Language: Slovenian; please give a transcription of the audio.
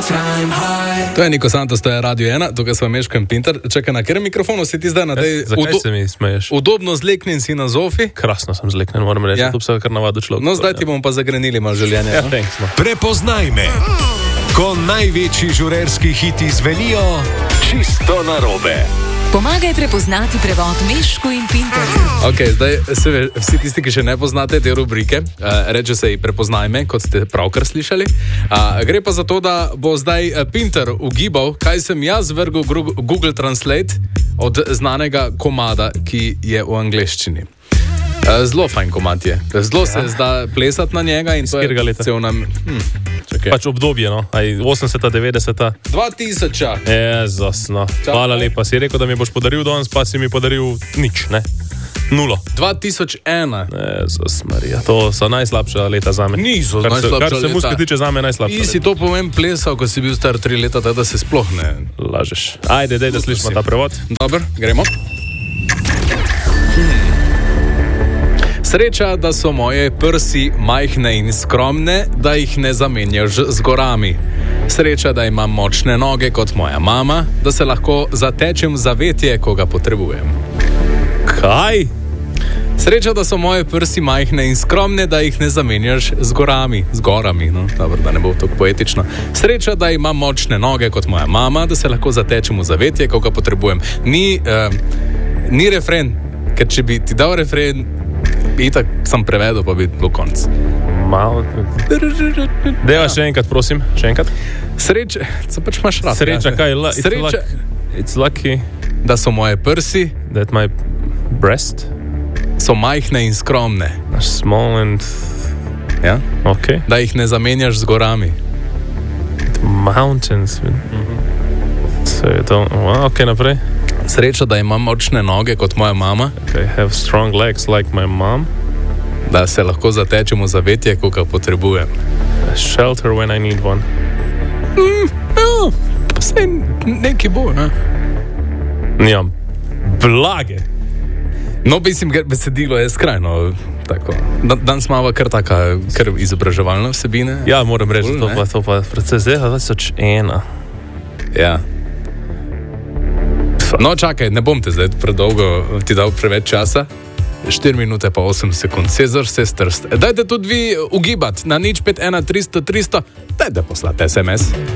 To je Niko Santos, to je Radio 1, tukaj smo Meško in Pinter. Čakaj, na katerem mikrofonu si ti zdaj na tej... Zakaj se mi smeješ? Udobno zleknjen si na Zofi. Krasno sem zleknjen, moram reči, tu bi se kar navadil človek. No, zdaj ti bomo pa zagrenili malo življenja. Ja, thanks, no. Prepoznaj me, ko največji žurerski hiti zvenijo čisto narobe. Pomagaj prepoznati prevod Meško in Pinter. Ok, zdaj vsi tisti, ki še ne poznate te rubrike, reče se ji Prepoznaj me, kot ste pravkar slišali. Gre pa za to, da bo zdaj Pinter ugibal, kaj sem jaz vrgel Google Translate od znanega komada, ki je v angleščini. Zelo fajn komad je. Zelo se zda plesati na njega in to je cel nam... Pač obdobje, no? 80-ta, 90-ta. 2000-a. Jezus, no. Hvala lepa. Si rekel, da mi boš podaril danes, pa si mi podaril nič, ne? 0. 2001. Jezus Marija, to so najslabša leta zame. Niso najslabša leta. Kar se muzike tiče zame najslabša leta. Ti si to povem plesal, ko si bil star 3 leta, da se sploh ne... Lažeš. Ajde, da slišimo ta prevod. Dobar, gremo. Sreča, da so moje prsi majhne in skromne, da jih ne zamenjaš z gorami. Sreča, da imam močne noge kot moja mama, da se lahko zatečem v zavetje, ko ga potrebujem. Kaj? Sreča, da so moje prsi majhne in skromne, da jih ne zamenjaš z gorami. Z gorami, no, dobro, da ne bo tako poetično. Sreča, da imam močne noge kot moja mama, da se lahko zatečem v zavetje, ko ga potrebujem. Ni refren, ker če bi ti dal refren, itak sem prevedel, pa bi bilo konc. Deva še enkrat, prosim, še enkrat. Sreča, co pač imaš rad? Sreča, kaj? Sreča, it's lucky da so moje prsi, that my breast so majhne in skromne. Small and... Ja? Ok. Da jih ne zamenjaš z gorami. Mountains. So you don't... Ok, naprej. Sreča, da imam močne noge kot moja mama. Okay, have strong legs like my mom. Da se lahko zatečem v zavetje, ko ga potrebujem. A shelter when I need one. No, vse nekaj bo, ne? Nijam blage. No, mislim, besedilo je skrajno tako. Danes imamo kar taka, kar izobraževalna vsebine. Ja, moram reči, to pa predvsej zdaj 2001. Ja. No, čakaj, ne bom te zdaj predolgo ti dal preveč časa. 4 minute pa 8 sekund. Cezar, se strst. Dajte tudi vi ugibati na 051 300 300. Dajte poslati SMS.